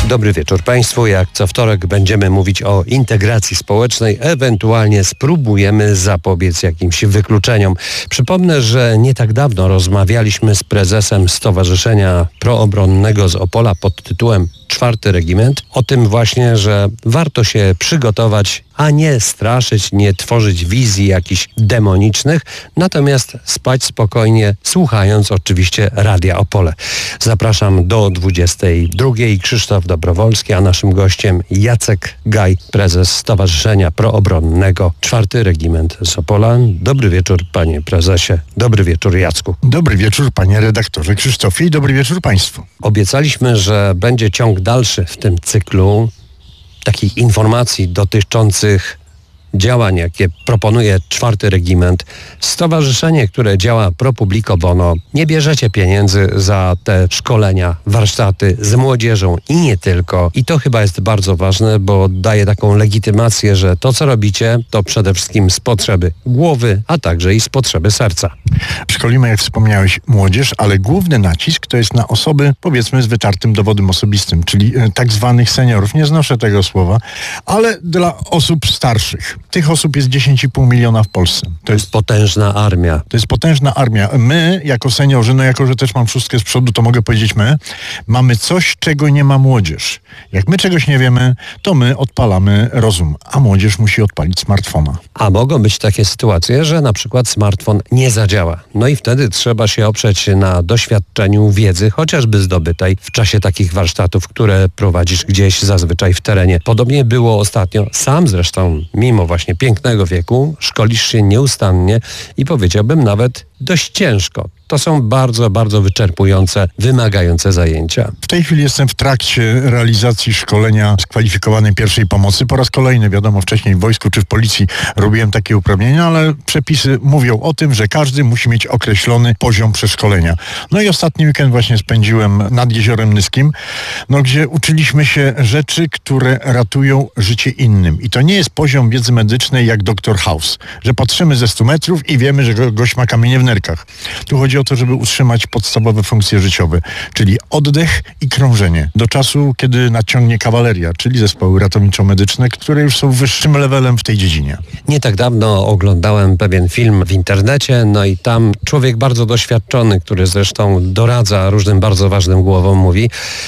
Dobry wieczór Państwu. Jak co wtorek będziemy mówić o integracji społecznej, ewentualnie spróbujemy zapobiec jakimś wykluczeniom. Przypomnę, że nie tak dawno rozmawialiśmy z prezesem Stowarzyszenia Proobronnego z Opola pod tytułem 4. Regiment o tym właśnie, że warto się przygotować, a nie straszyć, nie tworzyć wizji jakichś demonicznych, natomiast spać spokojnie, słuchając oczywiście Radia Opole. Zapraszam do 22. Krzysztof Dobrowolski, a naszym gościem Jacek Gaj, prezes Stowarzyszenia Proobronnego 4. Regiment z Opola. Dobry wieczór, panie prezesie. Dobry wieczór, Jacku. Dobry wieczór, panie redaktorze Krzysztofie, i dobry wieczór państwu. Obiecaliśmy, że będzie ciąg dalszy w tym cyklu takich informacji dotyczących działań, jakie proponuje 4. Regiment. Stowarzyszenie, które działa pro publico bono. Nie bierzecie pieniędzy za te szkolenia, warsztaty z młodzieżą i nie tylko. I to chyba jest bardzo ważne, bo daje taką legitymację, że to, co robicie, to przede wszystkim z potrzeby głowy, a także i z potrzeby serca. Szkolimy, jak wspomniałeś, młodzież, ale główny nacisk to jest na osoby, powiedzmy, z wyczartym dowodem osobistym, czyli tak zwanych seniorów. Nie znoszę tego słowa, ale dla osób starszych. Tych osób jest 10,5 miliona w Polsce. To jest potężna armia. To jest potężna armia. My, jako seniorzy, jako że też mam szóstkę z przodu, to mogę powiedzieć mamy coś, czego nie ma młodzież. Jak my czegoś nie wiemy, to my odpalamy rozum, a młodzież musi odpalić smartfona. A mogą być takie sytuacje, że na przykład smartfon nie zadziała. No i wtedy trzeba się oprzeć na doświadczeniu, wiedzy, chociażby zdobytej w czasie takich warsztatów, które prowadzisz gdzieś zazwyczaj w terenie. Podobnie było ostatnio. Sam zresztą, mimo właśnie pięknego wieku, szkolisz się nieustannie i powiedziałbym nawet dość ciężko. To są bardzo, bardzo wyczerpujące, wymagające zajęcia. W tej chwili jestem w trakcie realizacji szkolenia skwalifikowanej pierwszej pomocy. Po raz kolejny, wiadomo, wcześniej w wojsku czy w policji robiłem takie uprawnienia, ale przepisy mówią o tym, że każdy musi mieć określony poziom przeszkolenia. No i ostatni weekend właśnie spędziłem nad Jeziorem Nyskim, gdzie uczyliśmy się rzeczy, które ratują życie innym. I to nie jest poziom wiedzy medycznej jak Dr. House, że patrzymy ze 100 metrów i wiemy, że gość ma kamienie w nerkach. Tu chodzi o to, żeby utrzymać podstawowe funkcje życiowe, czyli oddech i krążenie. Do czasu, kiedy nadciągnie kawaleria, czyli zespoły ratowniczo-medyczne, które już są wyższym levelem w tej dziedzinie. Nie tak dawno oglądałem pewien film w internecie, i tam człowiek bardzo doświadczony, który zresztą doradza różnym bardzo ważnym głowom, mówi,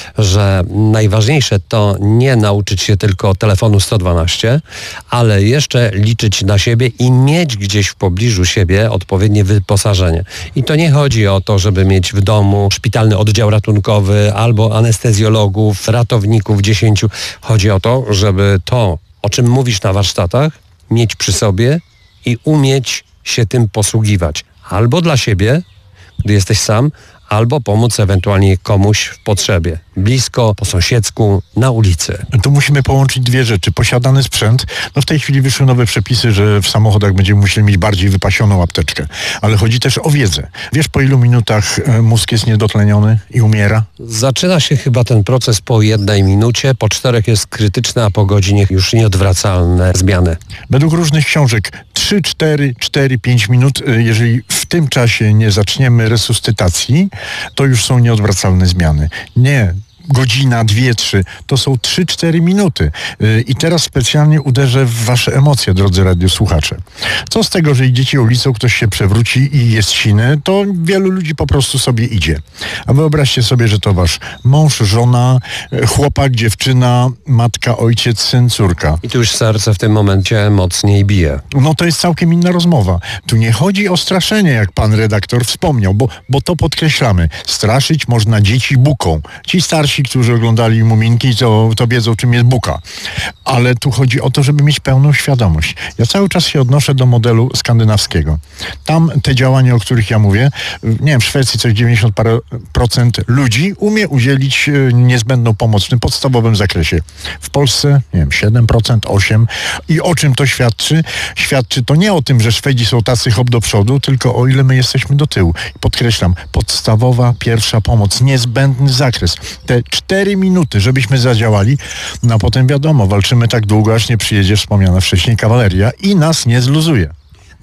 że najważniejsze to nie nauczyć się tylko telefonu 112, ale jeszcze liczyć na siebie i mieć gdzieś w pobliżu siebie odpowiednie wyposażenie. I to nie chodzi o to, żeby mieć w domu szpitalny oddział ratunkowy albo anestezjologów, ratowników 10. Chodzi o to, żeby to, o czym mówisz na warsztatach, mieć przy sobie i umieć się tym posługiwać. Albo dla siebie, gdy jesteś sam, albo pomóc ewentualnie komuś w potrzebie. Blisko, po sąsiedzku, na ulicy. Tu musimy połączyć dwie rzeczy. Posiadany sprzęt. W tej chwili wyszły nowe przepisy, że w samochodach będziemy musieli mieć bardziej wypasioną apteczkę. Ale chodzi też o wiedzę. Wiesz, po ilu minutach mózg jest niedotleniony i umiera? Zaczyna się chyba ten proces po 1 minucie, po 4 jest krytyczne, a po godzinie już nieodwracalne zmiany. Według różnych książek 3, 4, 5 minut, jeżeli w tym czasie nie zaczniemy resuscytacji, to już są nieodwracalne zmiany. Nie. Godzina, 2, 3, to są 3-4 minuty. I teraz specjalnie uderzę w wasze emocje, drodzy radiosłuchacze. Co z tego, że idziecie ulicą, ktoś się przewróci i jest siny, to wielu ludzi po prostu sobie idzie. A wyobraźcie sobie, że to wasz mąż, żona, chłopak, dziewczyna, matka, ojciec, syn, córka. I tu już serce w tym momencie mocniej bije. To jest całkiem inna rozmowa. Tu nie chodzi o straszenie, jak pan redaktor wspomniał, bo to podkreślamy. Straszyć można dzieci buką. Ci starsi, którzy oglądali Muminki, to wiedzą, czym jest buka. Ale tu chodzi o to, żeby mieć pełną świadomość. Ja cały czas się odnoszę do modelu skandynawskiego. Tam te działania, o których ja mówię, w Szwecji coś 90% ludzi umie udzielić niezbędną pomoc w tym podstawowym zakresie. W Polsce, 7%, 8%. I o czym to świadczy? Świadczy to nie o tym, że Szwedzi są tacy hop do przodu, tylko o ile my jesteśmy do tyłu. Podkreślam, podstawowa, pierwsza pomoc, niezbędny zakres. Te 4 minuty, żebyśmy zadziałali, a potem wiadomo, walczymy tak długo, aż nie przyjedzie wspomniana wcześniej kawaleria i nas nie zluzuje.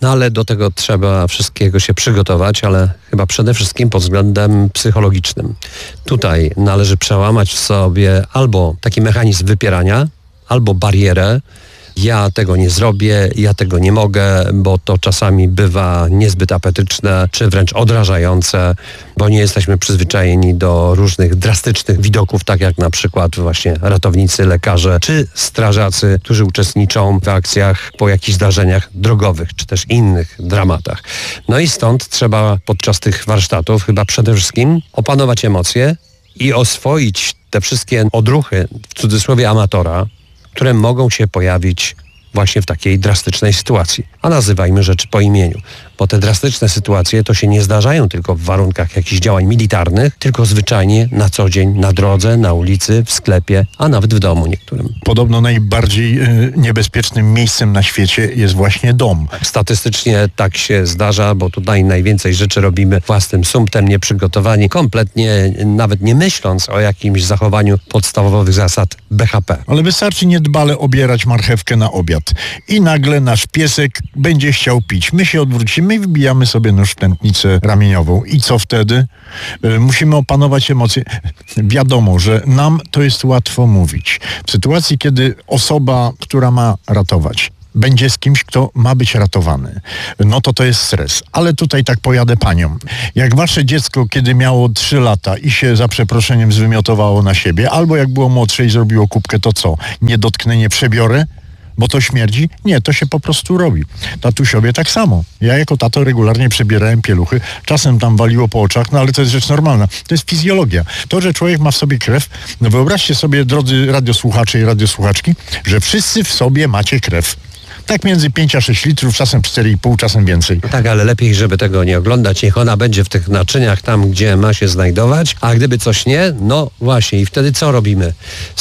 No ale do tego trzeba wszystkiego się przygotować, ale chyba przede wszystkim pod względem psychologicznym. Tutaj należy przełamać w sobie albo taki mechanizm wypierania, albo barierę. Ja tego nie zrobię, ja tego nie mogę, bo to czasami bywa niezbyt apetyczne, czy wręcz odrażające, bo nie jesteśmy przyzwyczajeni do różnych drastycznych widoków, tak jak na przykład właśnie ratownicy, lekarze, czy strażacy, którzy uczestniczą w akcjach po jakichś zdarzeniach drogowych, czy też innych dramatach. No i stąd trzeba podczas tych warsztatów chyba przede wszystkim opanować emocje i oswoić te wszystkie odruchy, w cudzysłowie amatora, które mogą się pojawić właśnie w takiej drastycznej sytuacji. A nazywajmy rzeczy po imieniu. Bo te drastyczne sytuacje to się nie zdarzają tylko w warunkach jakichś działań militarnych, tylko zwyczajnie na co dzień, na drodze, na ulicy, w sklepie, a nawet w domu niektórym. Podobno najbardziej niebezpiecznym miejscem na świecie jest właśnie dom. Statystycznie tak się zdarza, bo tutaj najwięcej rzeczy robimy własnym sumptem, nieprzygotowani, kompletnie nawet nie myśląc o jakimś zachowaniu podstawowych zasad BHP. Ale wystarczy niedbale obierać marchewkę na obiad i nagle nasz piesek będzie chciał pić. My się odwrócimy i wybijamy sobie nóż w tętnicę ramieniową. I co wtedy? Musimy opanować emocje. Wiadomo, że nam to jest łatwo mówić. W sytuacji, kiedy osoba, która ma ratować, będzie z kimś, kto ma być ratowany, no to jest stres. Ale tutaj tak pojadę panią. Jak wasze dziecko, kiedy miało 3 lata i się za przeproszeniem zwymiotowało na siebie, albo jak było młodsze i zrobiło kubkę, to co? Nie dotknę, nie przebiorę? Bo to śmierdzi? Nie, to się po prostu robi. Tatusiowie tak samo. Ja jako tato regularnie przebierałem pieluchy. Czasem tam waliło po oczach, no ale to jest rzecz normalna. To jest fizjologia. To, że człowiek ma w sobie krew, no wyobraźcie sobie, drodzy radiosłuchacze i radiosłuchaczki, że wszyscy w sobie macie krew. Tak między 5 a 6 litrów, czasem 4,5, czasem więcej. Tak, ale lepiej, żeby tego nie oglądać. Niech ona będzie w tych naczyniach tam, gdzie ma się znajdować, a gdyby coś nie, no właśnie i wtedy co robimy?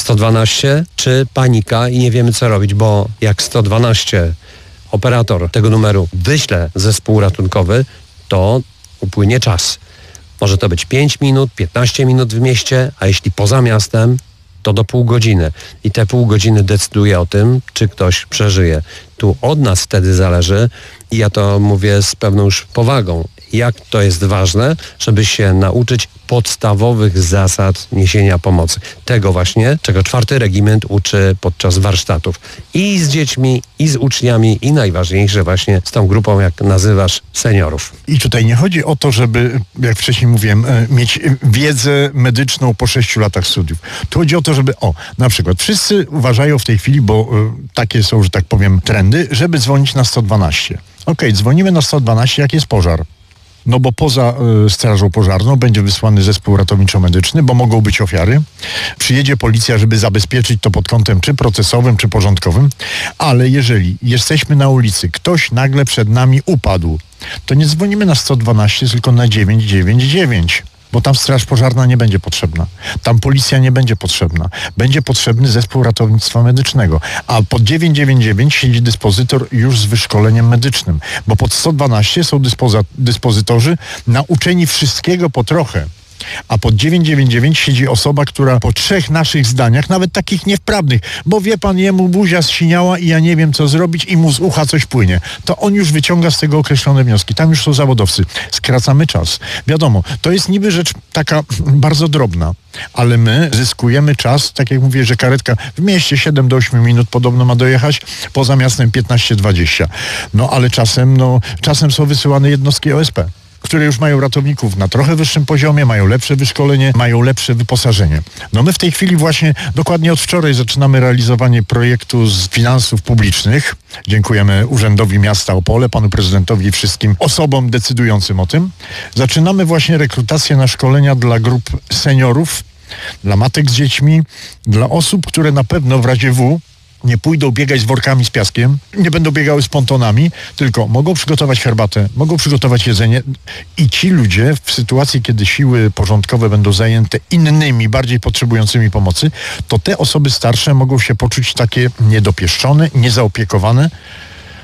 112 czy panika i nie wiemy co robić, bo jak 112 operator tego numeru wyśle zespół ratunkowy, to upłynie czas. Może to być 5 minut, 15 minut w mieście, a jeśli poza miastem, to do pół godziny. I te pół godziny decyduje o tym, czy ktoś przeżyje. Tu od nas wtedy zależy, i ja to mówię z pewną już powagą, jak to jest ważne, żeby się nauczyć podstawowych zasad niesienia pomocy. Tego właśnie, czego 4. Regiment uczy podczas warsztatów. I z dziećmi, i z uczniami, i najważniejsze właśnie z tą grupą, jak nazywasz, seniorów. I tutaj nie chodzi o to, żeby, jak wcześniej mówiłem, mieć wiedzę medyczną po 6 latach studiów. Tu chodzi o to, żeby, na przykład wszyscy uważają w tej chwili, bo takie są, że tak powiem, trendy, żeby dzwonić na 112. Okej, dzwonimy na 112, jak jest pożar. No bo poza strażą pożarną będzie wysłany zespół ratowniczo-medyczny, bo mogą być ofiary. Przyjedzie policja, żeby zabezpieczyć to pod kątem czy procesowym, czy porządkowym. Ale jeżeli jesteśmy na ulicy, ktoś nagle przed nami upadł, to nie dzwonimy na 112, tylko na 999. Bo tam straż pożarna nie będzie potrzebna. Tam policja nie będzie potrzebna. Będzie potrzebny zespół ratownictwa medycznego. A pod 999 siedzi dyspozytor już z wyszkoleniem medycznym. Bo pod 112 są dyspozytorzy nauczeni wszystkiego po trochę. A pod 999 siedzi osoba, która po 3 naszych zdaniach, nawet takich niewprawnych, bo wie pan, jemu buzia zsiniała i ja nie wiem co zrobić i mu z ucha coś płynie, to on już wyciąga z tego określone wnioski. Tam już są zawodowcy. Skracamy czas. Wiadomo, to jest niby rzecz taka bardzo drobna, ale my zyskujemy czas, tak jak mówię, że karetka w mieście 7 do 8 minut podobno ma dojechać, poza miastem 15-20. No ale czasem są wysyłane jednostki OSP, które już mają ratowników na trochę wyższym poziomie, mają lepsze wyszkolenie, mają lepsze wyposażenie. No my w tej chwili właśnie dokładnie od wczoraj zaczynamy realizowanie projektu z finansów publicznych. Dziękujemy Urzędowi Miasta Opole, panu prezydentowi i wszystkim osobom decydującym o tym. Zaczynamy właśnie rekrutację na szkolenia dla grup seniorów, dla matek z dziećmi, dla osób, które na pewno w razie W nie pójdą biegać z workami z piaskiem, nie będą biegały z pontonami, tylko mogą przygotować herbatę, mogą przygotować jedzenie i ci ludzie w sytuacji, kiedy siły porządkowe będą zajęte innymi, bardziej potrzebującymi pomocy, to te osoby starsze mogą się poczuć takie niedopieszczone, niezaopiekowane.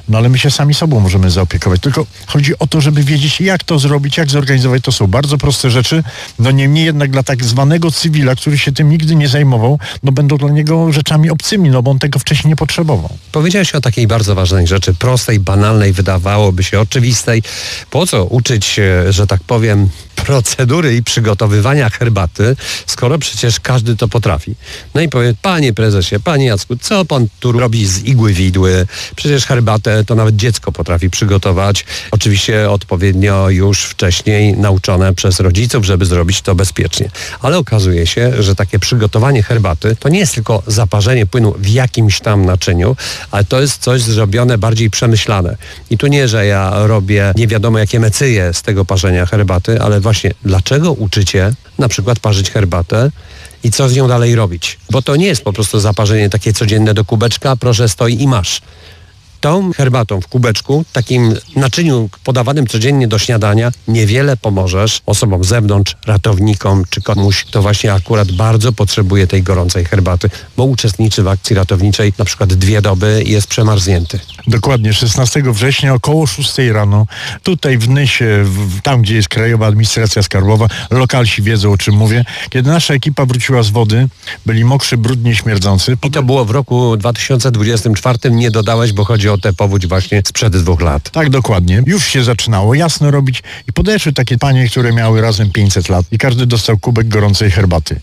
No ale my się sami sobą możemy zaopiekować. Tylko chodzi o to, żeby wiedzieć, jak to zrobić, jak zorganizować. To są bardzo proste rzeczy. No niemniej jednak dla tak zwanego cywila, który się tym nigdy nie zajmował, no będą dla niego rzeczami obcymi, no bo on tego wcześniej nie potrzebował. Powiedziałeś o takiej bardzo ważnej rzeczy, prostej, banalnej, wydawałoby się oczywistej. Po co uczyć się, że tak powiem, procedury i przygotowywania herbaty, skoro przecież każdy to potrafi. No i powie, panie prezesie, panie Jacku, co pan tu robi z igły widły? Przecież herbatę to nawet dziecko potrafi przygotować. Oczywiście odpowiednio już wcześniej nauczone przez rodziców, żeby zrobić to bezpiecznie. Ale okazuje się, że takie przygotowanie herbaty to nie jest tylko zaparzenie płynu w jakimś tam naczyniu, ale to jest coś zrobione bardziej przemyślane. I tu nie, że ja robię nie wiadomo jakie mecyje z tego parzenia herbaty, ale właśnie dlaczego uczycie na przykład parzyć herbatę i co z nią dalej robić? Bo to nie jest po prostu zaparzenie takie codzienne do kubeczka, proszę stoi i masz. Tą herbatą w kubeczku, takim naczyniu podawanym codziennie do śniadania, niewiele pomożesz osobom z zewnątrz, ratownikom czy komuś, kto właśnie akurat bardzo potrzebuje tej gorącej herbaty, bo uczestniczy w akcji ratowniczej na przykład 2 doby i jest przemarznięty. Dokładnie, 16 września około 6 rano, tutaj w Nysie, tam gdzie jest Krajowa Administracja Skarbowa, lokalsi wiedzą, o czym mówię, kiedy nasza ekipa wróciła z wody, byli mokrzy, brudnie, śmierdzący. I to było w roku 2024, nie dodałeś, bo chodzi o tę powódź właśnie sprzed 2 lat. Tak, dokładnie. Już się zaczynało jasno robić i podeszły takie panie, które miały razem 500 lat i każdy dostał kubek gorącej herbaty.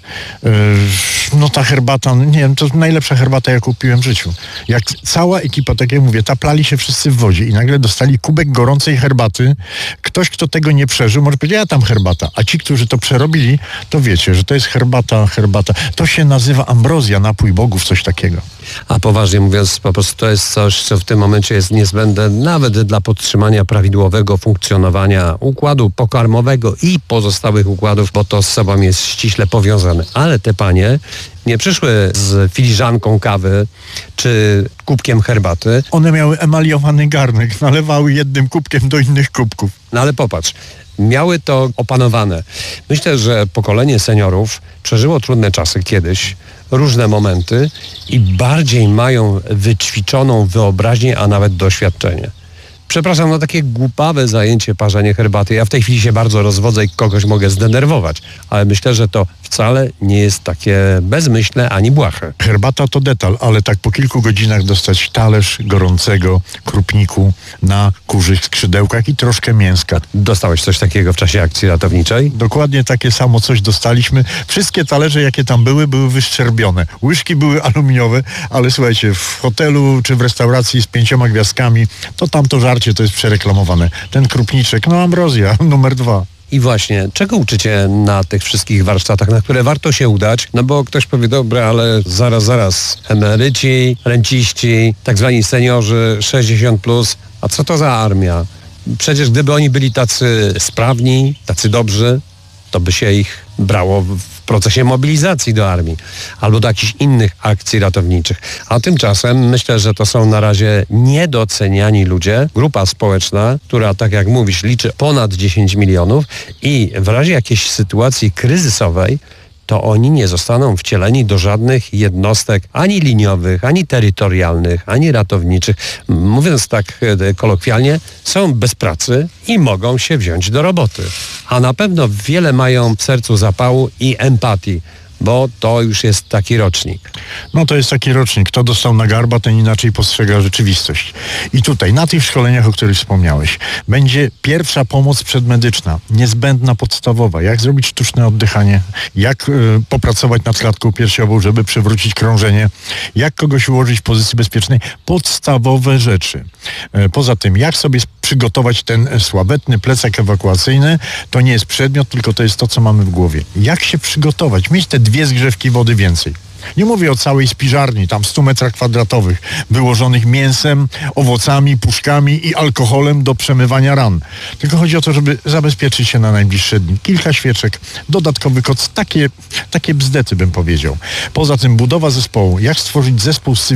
No ta herbata, nie wiem, to najlepsza herbata, jaką piłem w życiu. Jak cała ekipa, tak jak mówię, taplali się wszyscy w wodzie i nagle dostali kubek gorącej herbaty. Ktoś, kto tego nie przeżył, może powiedzieć, ja tam herbata. A ci, którzy to przerobili, to wiecie, że to jest herbata. To się nazywa ambrozja, napój bogów, coś takiego. A poważnie mówiąc, po prostu to jest coś, co w tym momencie jest niezbędne nawet dla podtrzymania prawidłowego funkcjonowania układu pokarmowego i pozostałych układów, bo to z sobą jest ściśle powiązane. Ale te panie nie przyszły z filiżanką kawy czy kubkiem herbaty. One miały emaliowany garnek, nalewały jednym kubkiem do innych kubków. No ale popatrz, miały to opanowane. Myślę, że pokolenie seniorów przeżyło trudne czasy kiedyś, różne momenty i bardziej mają wyćwiczoną wyobraźnię, a nawet doświadczenie. Przepraszam, no takie głupawe zajęcie parzenie herbaty. Ja w tej chwili się bardzo rozwodzę i kogoś mogę zdenerwować, ale myślę, że to wcale nie jest takie bezmyślne ani błahe. Herbata to detal, ale tak po kilku godzinach dostać talerz gorącego krupniku na kurzych skrzydełkach i troszkę mięska. Dostałeś coś takiego w czasie akcji ratowniczej? Dokładnie takie samo coś dostaliśmy. Wszystkie talerze, jakie tam były wyszczerbione. Łyżki były aluminiowe, ale słuchajcie, w hotelu czy w restauracji z 5 gwiazdkami, to tam to żarcie to jest przereklamowane. Ten krupniczek, no ambrozja, numer 2. I właśnie, czego uczycie na tych wszystkich warsztatach, na które warto się udać? No bo ktoś powie, dobra, ale zaraz, emeryci, renciści, tak zwani seniorzy 60+, a co to za armia? Przecież gdyby oni byli tacy sprawni, tacy dobrzy, to by się ich brało w procesie mobilizacji do armii albo do jakichś innych akcji ratowniczych. A tymczasem myślę, że to są na razie niedoceniani ludzie, grupa społeczna, która, tak jak mówisz, liczy ponad 10 milionów i w razie jakiejś sytuacji kryzysowej to oni nie zostaną wcieleni do żadnych jednostek ani liniowych, ani terytorialnych, ani ratowniczych. Mówiąc tak kolokwialnie, są bez pracy i mogą się wziąć do roboty. A na pewno wiele mają w sercu zapału i empatii, bo to już jest taki rocznik. No to jest taki rocznik. Kto dostał na garba, ten inaczej postrzega rzeczywistość. I tutaj, na tych szkoleniach, o których wspomniałeś, będzie pierwsza pomoc przedmedyczna, niezbędna, podstawowa. Jak zrobić sztuczne oddychanie, jak popracować nad klatką piersiową, żeby przywrócić krążenie, jak kogoś ułożyć w pozycji bezpiecznej. Podstawowe rzeczy. Poza tym, jak sobie przygotować ten sławetny plecak ewakuacyjny, to nie jest przedmiot, tylko to jest to, co mamy w głowie. Jak się przygotować? Mieć te 2 zgrzewki wody więcej. Nie mówię o całej spiżarni, tam 100 metrach kwadratowych, wyłożonych mięsem, owocami, puszkami i alkoholem do przemywania ran. Tylko chodzi o to, żeby zabezpieczyć się na najbliższe dni. Kilka świeczek, dodatkowy koc, takie bzdety bym powiedział. Poza tym budowa zespołu. Jak stworzyć zespół z cywilów,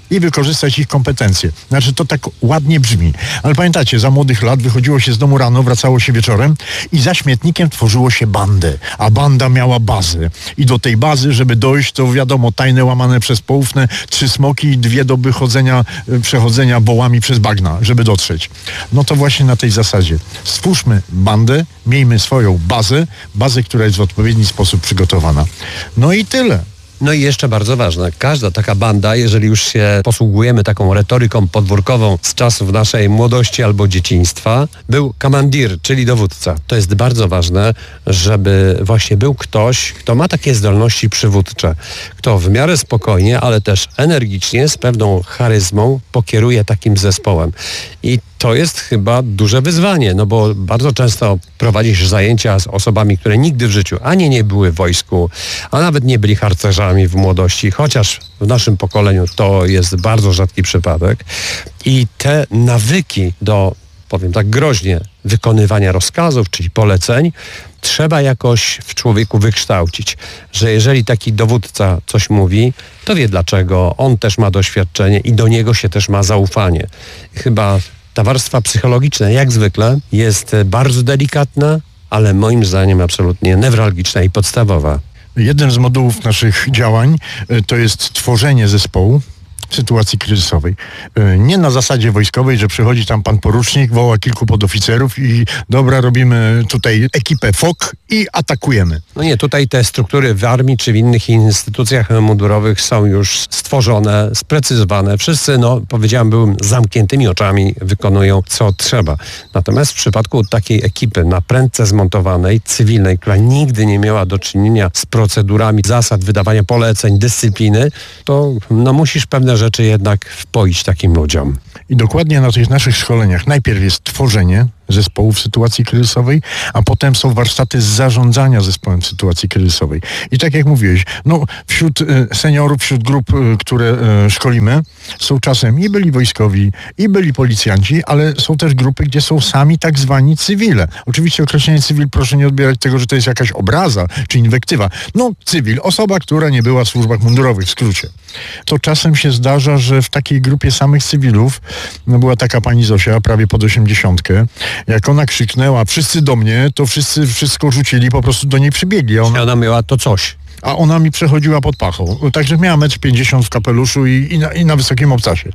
i wykorzystać ich kompetencje. Znaczy to tak ładnie brzmi. Ale pamiętacie, za młodych lat wychodziło się z domu rano, wracało się wieczorem i za śmietnikiem tworzyło się bandę. A banda miała bazę. I do tej bazy, żeby dojść, to wiadomo, tajne łamane przez poufne, 3 smoki i 2 doby przechodzenia wołami przez bagna, żeby dotrzeć. No to właśnie na tej zasadzie. Stwórzmy bandę, miejmy swoją bazę, która jest w odpowiedni sposób przygotowana. No i tyle. No i jeszcze bardzo ważne, każda taka banda, jeżeli już się posługujemy taką retoryką podwórkową z czasów naszej młodości albo dzieciństwa, był kamandir, czyli dowódca. To jest bardzo ważne, żeby właśnie był ktoś, kto ma takie zdolności przywódcze, kto w miarę spokojnie, ale też energicznie, z pewną charyzmą pokieruje takim zespołem. I to jest chyba duże wyzwanie, no bo bardzo często prowadzisz zajęcia z osobami, które nigdy w życiu ani nie były w wojsku, a nawet nie byli harcerzami w młodości, chociaż w naszym pokoleniu to jest bardzo rzadki przypadek. I te nawyki do, powiem tak groźnie, wykonywania rozkazów, czyli poleceń, trzeba jakoś w człowieku wykształcić, że jeżeli taki dowódca coś mówi, to wie dlaczego, on też ma doświadczenie i do niego się też ma zaufanie. Chyba ta warstwa psychologiczna, jak zwykle, jest bardzo delikatna, ale moim zdaniem absolutnie newralgiczna i podstawowa. Jeden z modułów naszych działań to jest tworzenie zespołu w sytuacji kryzysowej. Nie na zasadzie wojskowej, że przychodzi tam pan porucznik, woła kilku podoficerów i dobra, robimy tutaj ekipę FOK i atakujemy. No nie, tutaj te struktury w armii czy w innych instytucjach mundurowych są już stworzone, sprecyzowane. Wszyscy, powiedziałem, zamkniętymi oczami wykonują co trzeba. Natomiast w przypadku takiej ekipy na prędce zmontowanej, cywilnej, która nigdy nie miała do czynienia z procedurami zasad wydawania poleceń, dyscypliny, to musisz pewne rzeczy jednak wpoić takim ludziom. I dokładnie na tych naszych szkoleniach najpierw jest tworzenie zespołu w sytuacji kryzysowej, a potem są warsztaty zarządzania zespołem w sytuacji kryzysowej. I tak jak mówiłeś, wśród seniorów, wśród grup, które szkolimy, są czasem i byli wojskowi, i byli policjanci, ale są też grupy, gdzie są sami tak zwani cywile. Oczywiście określenie cywil proszę nie odbierać tego, że to jest jakaś obraza czy inwektywa. Cywil, osoba, która nie była w służbach mundurowych, w skrócie. To czasem się zdarza, że w takiej grupie samych cywilów, była taka pani Zosia, prawie pod 80, jak ona krzyknęła wszyscy do mnie, to wszyscy wszystko rzucili, po prostu do niej przybiegli. Ona miała to coś. A ona mi przechodziła pod pachą. Także miała 1,50 m w kapeluszu i na wysokim obcasie.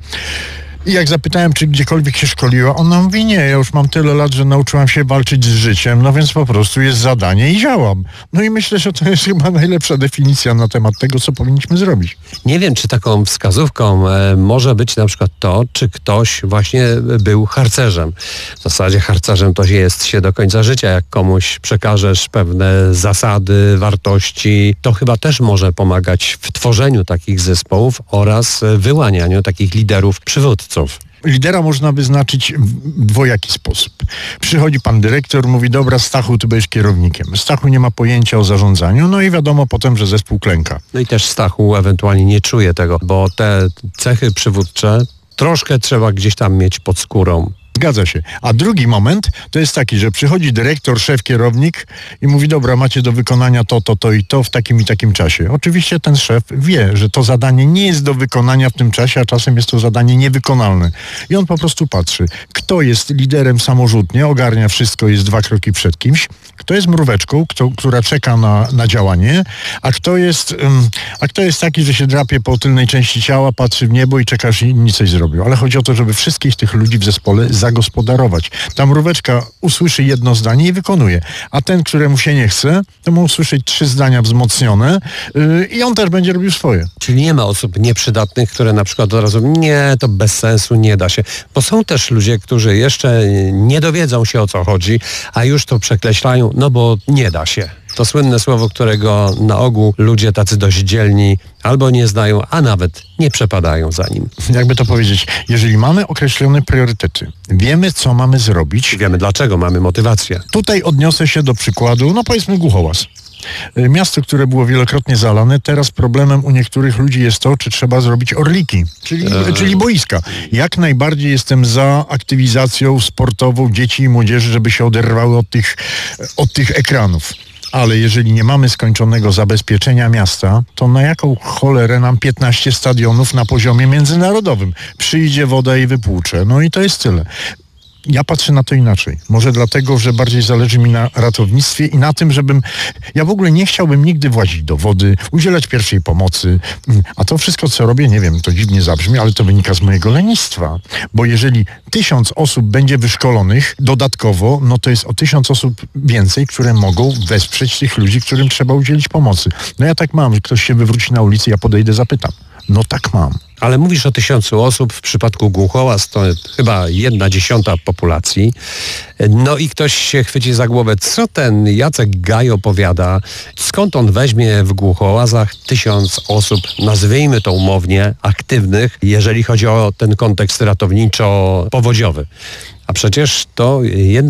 I jak zapytałem, czy gdziekolwiek się szkoliła, ona mówi, nie, ja już mam tyle lat, że nauczyłam się walczyć z życiem, więc po prostu jest zadanie i działam. I myślę, że to jest chyba najlepsza definicja na temat tego, co powinniśmy zrobić. Nie wiem, czy taką wskazówką może być na przykład to, czy ktoś właśnie był harcerzem. W zasadzie harcerzem to jest się do końca życia. Jak komuś przekażesz pewne zasady, wartości, to chyba też może pomagać w tworzeniu takich zespołów oraz wyłanianiu takich liderów, przywódców. Lidera można wyznaczyć w dwojaki sposób. Przychodzi pan dyrektor, mówi, dobra, Stachu, ty będziesz kierownikiem. Stachu nie ma pojęcia o zarządzaniu, i wiadomo potem, że zespół klęka. I też Stachu ewentualnie nie czuje tego, bo te cechy przywódcze troszkę trzeba gdzieś tam mieć pod skórą. Zgadza się. A drugi moment to jest taki, że przychodzi dyrektor, szef, kierownik i mówi, dobra, macie do wykonania to i to w takim i takim czasie. Oczywiście ten szef wie, że to zadanie nie jest do wykonania w tym czasie, a czasem jest to zadanie niewykonalne. I on po prostu patrzy, kto jest liderem samorzutnie, ogarnia wszystko, jest 2 kroki przed kimś, kto jest mróweczką, która czeka na działanie, a kto jest taki, że się drapie po tylnej części ciała, patrzy w niebo i czeka, aż inni coś zrobią. Ale chodzi o to, żeby wszystkich tych ludzi w zespole zagospodarować. Ta mróweczka usłyszy jedno zdanie i wykonuje. A ten, któremu się nie chce, to ma usłyszeć 3 zdania wzmocnione i on też będzie robił swoje. Czyli nie ma osób nieprzydatnych, które na przykład od razu nie, to bez sensu, nie da się. Bo są też ludzie, którzy jeszcze nie dowiedzą się, o co chodzi, a już to przekreślają, bo nie da się. To słynne słowo, którego na ogół ludzie tacy dość dzielni albo nie znają, a nawet nie przepadają za nim. Jakby to powiedzieć, jeżeli mamy określone priorytety, wiemy, co mamy zrobić. Wiemy dlaczego, mamy motywację. Tutaj odniosę się do przykładu, powiedzmy Głuchołaz. Miasto, które było wielokrotnie zalane, teraz problemem u niektórych ludzi jest to, czy trzeba zrobić orliki, czyli boiska. Jak najbardziej jestem za aktywizacją sportową dzieci i młodzieży, żeby się oderwały od tych ekranów. Ale jeżeli nie mamy skończonego zabezpieczenia miasta, to na jaką cholerę nam 15 stadionów na poziomie międzynarodowym? Przyjdzie woda i wypłucze. No i to jest tyle. Ja patrzę na to inaczej. Może dlatego, że bardziej zależy mi na ratownictwie i na tym, ja w ogóle nie chciałbym nigdy włazić do wody, udzielać pierwszej pomocy. A to wszystko, co robię, nie wiem, to dziwnie zabrzmi, ale to wynika z mojego lenistwa. Bo jeżeli 1000 osób będzie wyszkolonych dodatkowo, no to jest o 1000 osób więcej, które mogą wesprzeć tych ludzi, którym trzeba udzielić pomocy. No ja tak mam, że ktoś się wywróci na ulicy, ja podejdę, zapytam. No tak mam. Ale mówisz o 1000 osób, w przypadku Głuchołaz to chyba 1/10 populacji. No i ktoś się chwyci za głowę, co ten Jacek Gaj opowiada, skąd on weźmie w Głuchołazach 1000 osób, nazwijmy to umownie, aktywnych, jeżeli chodzi o ten kontekst ratowniczo-powodziowy. A przecież to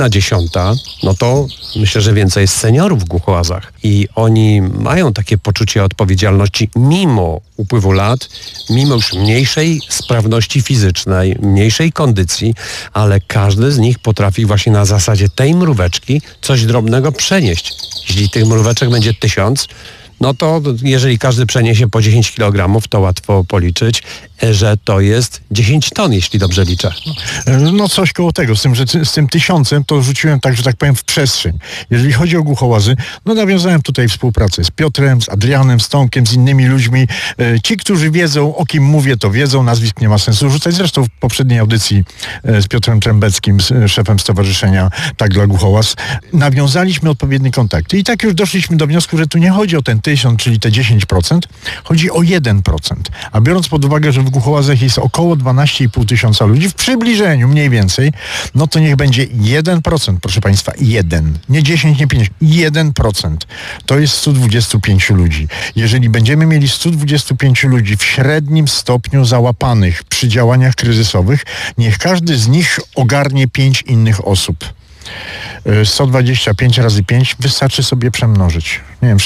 1/10, no to myślę, że więcej jest seniorów w Głuchołazach. I oni mają takie poczucie odpowiedzialności mimo upływu lat, mimo już mniejszej sprawności fizycznej, mniejszej kondycji, ale każdy z nich potrafi właśnie na zasadzie tej mróweczki coś drobnego przenieść. Jeśli tych mróweczek będzie 1000, no to jeżeli każdy przeniesie po 10 kg, to łatwo policzyć, że to jest 10 ton, jeśli dobrze liczę. No coś koło tego, z tym, że z tym 1000 to rzuciłem tak, że tak powiem, w przestrzeń. Jeżeli chodzi o Głuchołazy, no nawiązałem tutaj współpracę z Piotrem, z Adrianem, z Tomkiem, z innymi ludźmi. Ci, którzy wiedzą, o kim mówię, to wiedzą, nazwisk nie ma sensu rzucać. Zresztą w poprzedniej audycji z Piotrem Trębeckim, szefem Stowarzyszenia Tak dla Głuchołaz, nawiązaliśmy odpowiednie kontakty. I tak już doszliśmy do wniosku, że tu nie chodzi o ten 1000, czyli te 10%, chodzi o 1%. A biorąc pod uwagę, że w Głuchołazach jest około 12,5 tysiąca ludzi, w przybliżeniu mniej więcej, no to niech będzie 1%, proszę Państwa, 1. Nie 10, nie 50, 1%. To jest 125 ludzi. Jeżeli będziemy mieli 125 ludzi w średnim stopniu załapanych przy działaniach kryzysowych, niech każdy z nich ogarnie 5 innych osób. 125 razy 5 wystarczy sobie przemnożyć. Nie wiem,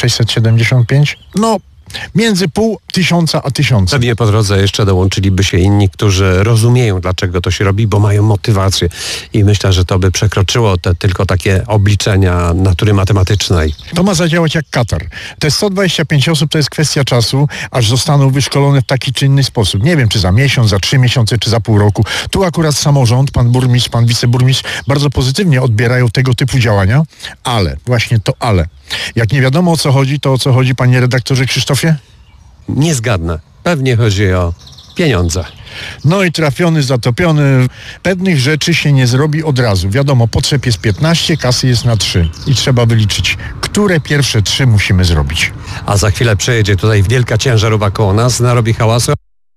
675? No, między 500 a 1000. Pewnie po drodze jeszcze dołączyliby się inni, którzy rozumieją, dlaczego to się robi, bo mają motywację. I myślę, że to by przekroczyło te tylko takie obliczenia natury matematycznej. To ma zadziałać jak Katar. Te 125 osób to jest kwestia czasu, aż zostaną wyszkolone w taki czy inny sposób. Nie wiem, czy za miesiąc, za 3 miesiące, czy za pół roku. Tu akurat samorząd, pan burmistrz, pan wiceburmistrz bardzo pozytywnie odbierają tego typu działania, ale, właśnie to ale. Jak nie wiadomo o co chodzi, to o co chodzi, panie redaktorze Krzysztofie? Nie zgadnę. Pewnie chodzi o pieniądze. No i trafiony, zatopiony. Pewnych rzeczy się nie zrobi od razu. Wiadomo, potrzeb jest 15, kasy jest na 3. I trzeba wyliczyć, które pierwsze 3 musimy zrobić. A za chwilę przejedzie tutaj wielka ciężarówka koło nas, narobi hałasu.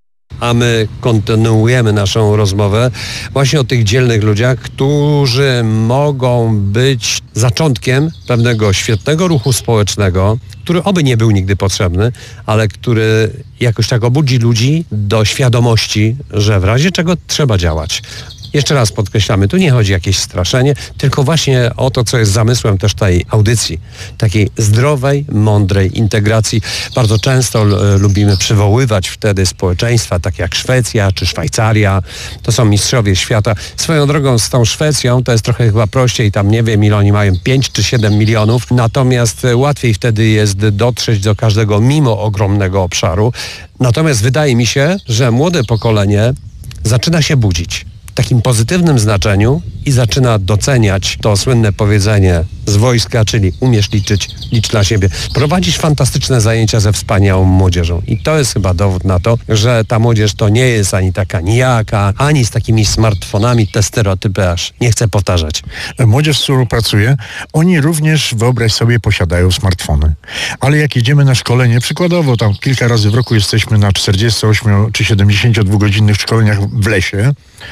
A my kontynuujemy naszą rozmowę właśnie o tych dzielnych ludziach, którzy mogą być zaczątkiem pewnego świetnego ruchu społecznego, który oby nie był nigdy potrzebny, ale który jakoś tak obudzi ludzi do świadomości, że w razie czego trzeba działać. Jeszcze raz podkreślamy, tu nie chodzi o jakieś straszenie, tylko właśnie o to, co jest zamysłem też tej audycji. Takiej zdrowej, mądrej integracji. Bardzo często lubimy przywoływać wtedy społeczeństwa, takie jak Szwecja czy Szwajcaria. To są mistrzowie świata. Swoją drogą z tą Szwecją to jest trochę chyba prościej. Tam nie wiem, ile oni mają, 5 czy 7 milionów. Natomiast łatwiej wtedy jest dotrzeć do każdego mimo ogromnego obszaru. Natomiast wydaje mi się, że młode pokolenie zaczyna się budzić w takim pozytywnym znaczeniu i zaczyna doceniać to słynne powiedzenie z wojska, czyli umiesz liczyć, licz dla siebie. Prowadzisz fantastyczne zajęcia ze wspaniałą młodzieżą i to jest chyba dowód na to, że ta młodzież to nie jest ani taka nijaka, ani z takimi smartfonami, te stereotypy aż nie chcę powtarzać. Młodzież, z którą pracuję, oni również, wyobraź sobie, posiadają smartfony. Ale jak jedziemy na szkolenie, przykładowo tam kilka razy w roku jesteśmy na 48 czy 72-godzinnych szkoleniach w lesie,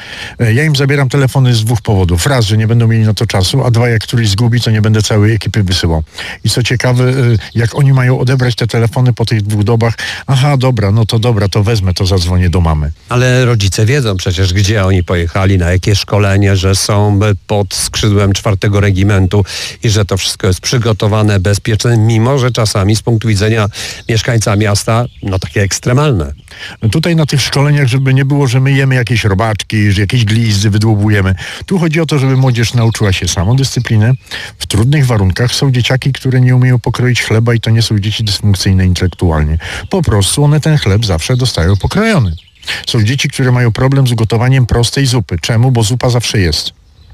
ja im zabieram telefony z 2 powodów. Raz, że nie będą mieli na to czasu, a 2, jak któryś zgubi, to nie będę całej ekipy wysyłał. I co ciekawe, jak oni mają odebrać te telefony po tych 2 dobach, aha, dobra, to wezmę, to zadzwonię do mamy. Ale rodzice wiedzą przecież, gdzie oni pojechali, na jakie szkolenie, że są pod skrzydłem 4 regimentu i że to wszystko jest przygotowane, bezpieczne, mimo że czasami z punktu widzenia mieszkańca miasta, no takie ekstremalne. Tutaj na tych szkoleniach, żeby nie było, że my jemy jakieś robaczki, że jakieś glizdy wydłubujemy. Tu chodzi o to, żeby młodzież nauczyła się samodyscypliny. W trudnych warunkach są dzieciaki, które nie umieją pokroić chleba i to nie są dzieci dysfunkcyjne intelektualnie. Po prostu one ten chleb zawsze dostają pokrojony. Są dzieci, które mają problem z gotowaniem prostej zupy. Czemu? Bo zupa zawsze jest.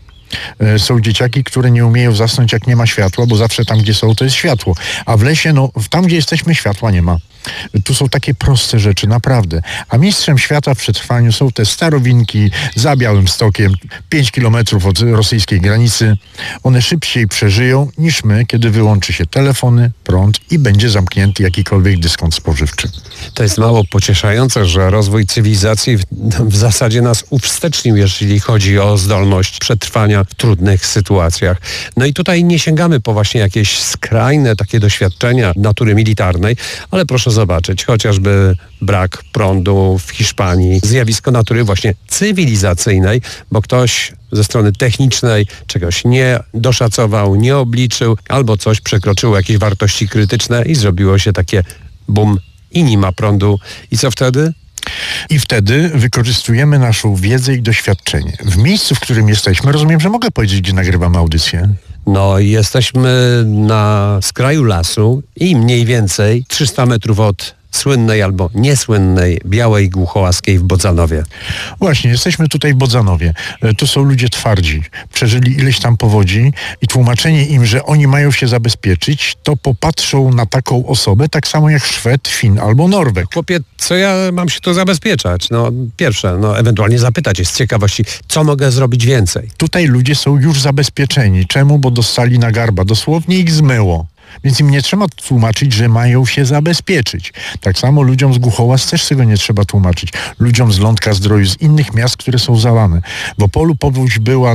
Są dzieciaki, które nie umieją zasnąć, jak nie ma światła, bo zawsze tam, gdzie są, to jest światło. A w lesie, tam, gdzie jesteśmy, światła nie ma. Tu są takie proste rzeczy, naprawdę. A mistrzem świata w przetrwaniu są te starowinki za Białymstokiem, 5 kilometrów od rosyjskiej granicy. One szybciej przeżyją niż my, kiedy wyłączy się telefony, prąd i będzie zamknięty jakikolwiek dyskont spożywczy. To jest mało pocieszające, że rozwój cywilizacji w zasadzie nas uwstecznił, jeżeli chodzi o zdolność przetrwania w trudnych sytuacjach. No i tutaj nie sięgamy po właśnie jakieś skrajne takie doświadczenia natury militarnej, ale proszę zobaczyć, chociażby brak prądu w Hiszpanii, zjawisko natury właśnie cywilizacyjnej, bo ktoś ze strony technicznej czegoś nie doszacował, nie obliczył, albo coś przekroczyło jakieś wartości krytyczne i zrobiło się takie bum i nie ma prądu. I co wtedy? I wtedy wykorzystujemy naszą wiedzę i doświadczenie. W miejscu, w którym jesteśmy, rozumiem, że mogę powiedzieć, gdzie nagrywamy audycję. No, jesteśmy na skraju lasu i mniej więcej 300 metrów od słynnej albo niesłynnej Białej Głuchołaskiej w Bodzanowie. Właśnie, jesteśmy tutaj w Bodzanowie. Tu są ludzie twardzi. Przeżyli ileś tam powodzi i tłumaczenie im, że oni mają się zabezpieczyć, to popatrzą na taką osobę tak samo jak Szwed, Fin albo Norweg. Chłopie, co ja mam się tu zabezpieczać? No, pierwsze, ewentualnie zapytać jest z ciekawości, co mogę zrobić więcej? Tutaj ludzie są już zabezpieczeni. Czemu? Bo dostali na garba. Dosłownie ich zmyło. Więc im nie trzeba tłumaczyć, że mają się zabezpieczyć. Tak samo ludziom z Głuchołaz też tego nie trzeba tłumaczyć. Ludziom z Lądka Zdroju, z innych miast, które są zalane. W Opolu powódź była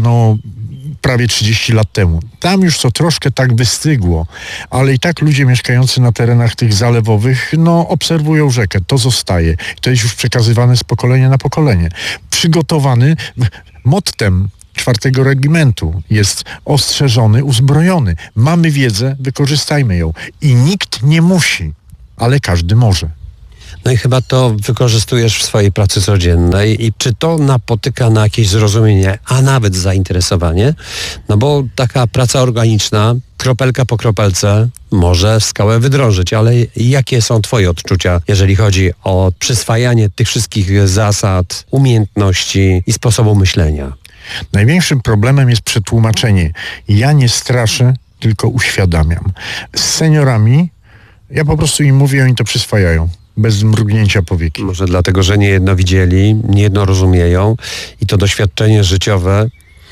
prawie 30 lat temu. Tam już to troszkę tak wystygło, ale i tak ludzie mieszkający na terenach tych zalewowych, obserwują rzekę. To zostaje. To jest już przekazywane z pokolenia na pokolenie. Przygotowany mottem 4. regimentu jest ostrzeżony, uzbrojony. Mamy wiedzę, wykorzystajmy ją. I nikt nie musi, ale każdy może. No i chyba to wykorzystujesz w swojej pracy codziennej. I czy to napotyka na jakieś zrozumienie, a nawet zainteresowanie? No bo taka praca organiczna, kropelka po kropelce, może skałę wydrążyć, ale jakie są twoje odczucia, jeżeli chodzi o przyswajanie tych wszystkich zasad, umiejętności i sposobu myślenia? Największym problemem jest przetłumaczenie. Ja nie straszę, tylko uświadamiam. Z seniorami ja po prostu im mówię, oni to przyswajają. Bez mrugnięcia powieki. Może dlatego, że niejedno widzieli, niejedno rozumieją i to doświadczenie życiowe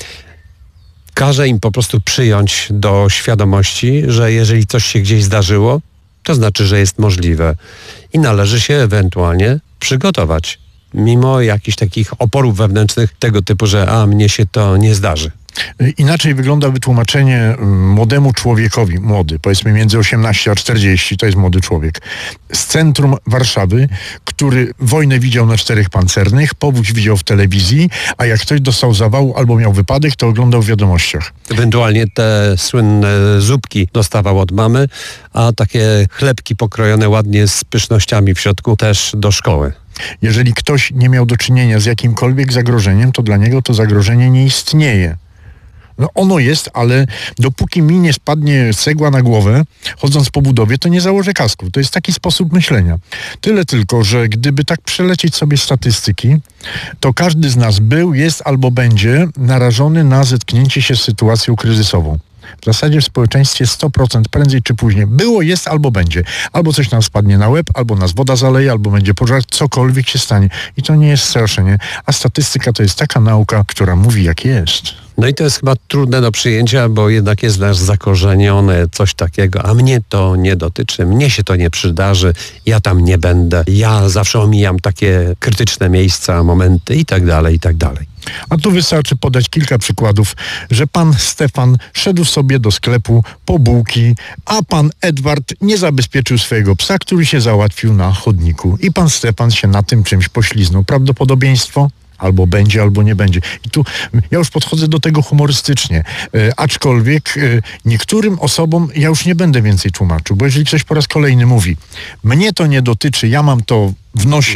każe im po prostu przyjąć do świadomości, że jeżeli coś się gdzieś zdarzyło, to znaczy, że jest możliwe i należy się ewentualnie przygotować. Mimo jakichś takich oporów wewnętrznych tego typu, że mnie się to nie zdarzy. Inaczej wygląda wytłumaczenie młodemu człowiekowi, młody, powiedzmy między 18 a 40, to jest młody człowiek, z centrum Warszawy, który wojnę widział na 4 pancernych, powódź widział w telewizji, a jak ktoś dostał zawału albo miał wypadek, to oglądał w wiadomościach. Ewentualnie te słynne zupki dostawał od mamy, a takie chlebki pokrojone ładnie z pysznościami w środku też do szkoły. Jeżeli ktoś nie miał do czynienia z jakimkolwiek zagrożeniem, to dla niego to zagrożenie nie istnieje. Ono jest, ale dopóki mi nie spadnie cegła na głowę, chodząc po budowie, to nie założę kasku. To jest taki sposób myślenia. Tyle tylko, że gdyby tak przelecieć sobie statystyki, to każdy z nas był, jest albo będzie narażony na zetknięcie się z sytuacją kryzysową. W zasadzie w społeczeństwie 100% prędzej czy później było, jest albo będzie. Albo coś nam spadnie na łeb, albo nas woda zaleje, albo będzie pożar, cokolwiek się stanie. I to nie jest straszenie. A statystyka to jest taka nauka, która mówi jak jest. No i to jest chyba trudne do przyjęcia, bo jednak jest nasz zakorzenione coś takiego, a mnie to nie dotyczy, mnie się to nie przydarzy, ja tam nie będę, ja zawsze omijam takie krytyczne miejsca, momenty i tak dalej, i tak dalej. A tu wystarczy podać kilka przykładów, że pan Stefan szedł sobie do sklepu po bułki, a pan Edward nie zabezpieczył swojego psa, który się załatwił na chodniku. I pan Stefan się na tym czymś pośliznął. Prawdopodobieństwo? Albo będzie, albo nie będzie. I tu ja już podchodzę do tego humorystycznie. Aczkolwiek niektórym osobom ja już nie będę więcej tłumaczył, bo jeżeli ktoś po raz kolejny mówi, mnie to nie dotyczy, ja mam to w nosie